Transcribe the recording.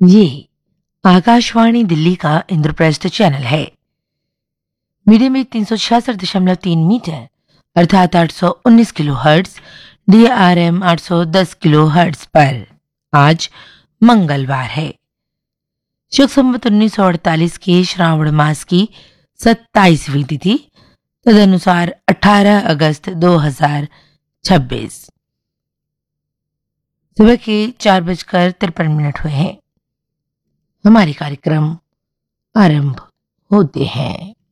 ये आकाशवाणी दिल्ली का इंद्रप्रस्थ चैनल है। मीडियम वेव 366.3 मीटर अर्थात 819 kilo hertz, DRM 810 kilo hertz पर आज मंगलवार है। शुक्ल संवत 1948 के श्रावण मास की 27वीं तिथि, तदनुसार 18 अगस्त 2026। सुबह के 4:53 हुए हैं। हमारे कार्यक्रम आरंभ होते हैं।